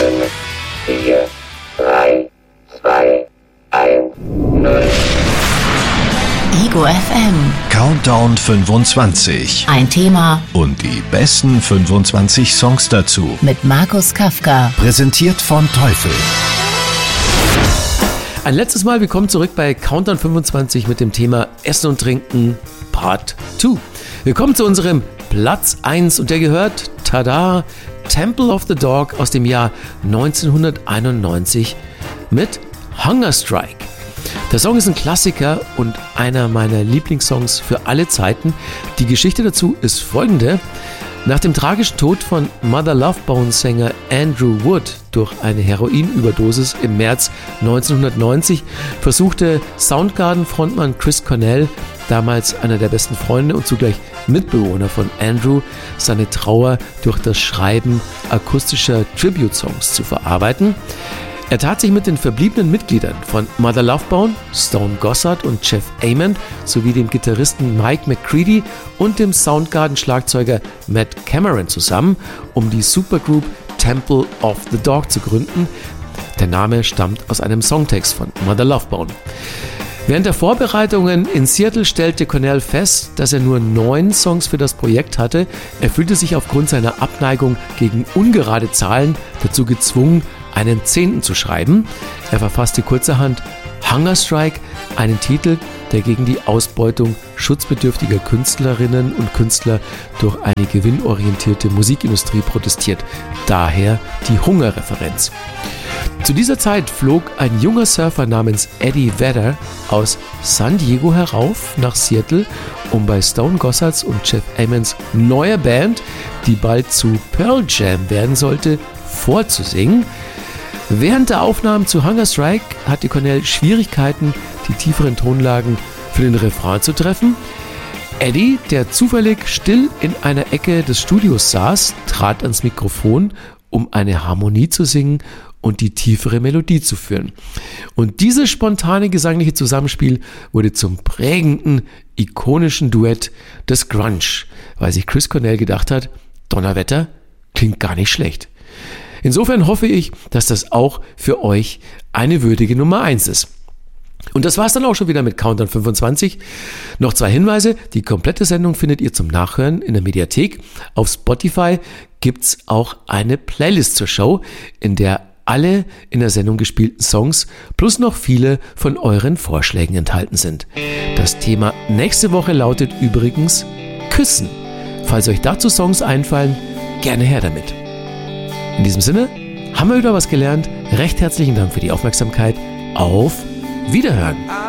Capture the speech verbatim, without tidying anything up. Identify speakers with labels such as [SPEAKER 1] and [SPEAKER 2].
[SPEAKER 1] fünf, vier, drei, zwei, eins, null.
[SPEAKER 2] Ego F M.
[SPEAKER 3] Countdown fünfundzwanzig.
[SPEAKER 2] Ein Thema
[SPEAKER 3] Und die besten fünfundzwanzig Songs dazu.
[SPEAKER 2] mit Markus Kafka.
[SPEAKER 3] Präsentiert von Teufel.
[SPEAKER 4] Ein letztes Mal, willkommen zurück bei Countdown fünfundzwanzig mit dem Thema Essen und Trinken Part zwei. Wir kommen zu unserem Platz eins und der gehört, tada, Temple of the Dog aus dem Jahr neunzehnhunderteinundneunzig mit Hunger Strike. Der Song ist ein Klassiker und einer meiner Lieblingssongs für alle Zeiten. Die Geschichte dazu ist folgende. Nach dem tragischen Tod von Mother Love Bone-Sänger Andrew Wood durch eine Heroinüberdosis im März neunzehnhundertneunzig versuchte Soundgarden-Frontmann Chris Cornell, damals einer der besten Freunde und zugleich Mitbewohner von Andrew, seine Trauer durch das Schreiben akustischer Tribute-Songs zu verarbeiten. Er tat sich mit den verbliebenen Mitgliedern von Mother Love Bone, Stone Gossard und Jeff Ament sowie dem Gitarristen Mike McCready und dem Soundgarden-Schlagzeuger Matt Cameron zusammen, um die Supergroup Temple of the Dog zu gründen. Der Name stammt aus einem Songtext von Mother Love Bone. Während der Vorbereitungen in Seattle stellte Cornell fest, dass er nur neun Songs für das Projekt hatte. Er fühlte sich aufgrund seiner Abneigung gegen ungerade Zahlen dazu gezwungen, einen Zehnten zu schreiben. Er verfasste kurzerhand Hunger Strike, einen Titel, der gegen die Ausbeutung schutzbedürftiger Künstlerinnen und Künstler durch eine gewinnorientierte Musikindustrie protestiert. Daher die Hungerreferenz. Zu dieser Zeit flog ein junger Surfer namens Eddie Vedder aus San Diego herauf nach Seattle, um bei Stone Gossards und Jeff Amons neuer Band, die bald zu Pearl Jam werden sollte, vorzusingen. Während der Aufnahmen zu Hunger Strike hatte Cornell Schwierigkeiten, die tieferen Tonlagen für den Refrain zu treffen. Eddie, der zufällig still in einer Ecke des Studios saß, trat ans Mikrofon, um eine Harmonie zu singen und die tiefere Melodie zu führen. Und dieses spontane gesangliche Zusammenspiel wurde zum prägenden, ikonischen Duett des Grunge, weil sich Chris Cornell gedacht hat, Donnerwetter, klingt gar nicht schlecht. Insofern hoffe ich, dass das auch für euch eine würdige Nummer eins ist. Und das war's dann auch schon wieder mit Countdown fünfundzwanzig. Noch zwei Hinweise. Die komplette Sendung findet ihr zum Nachhören in der Mediathek. Auf Spotify gibt's auch eine Playlist zur Show, in der alle in der Sendung gespielten Songs plus noch viele von euren Vorschlägen enthalten sind. Das Thema nächste Woche lautet übrigens Küssen. Falls euch dazu Songs einfallen, gerne her damit. In diesem Sinne, haben wir wieder was gelernt. Recht herzlichen Dank für die Aufmerksamkeit. Auf Wiederhören.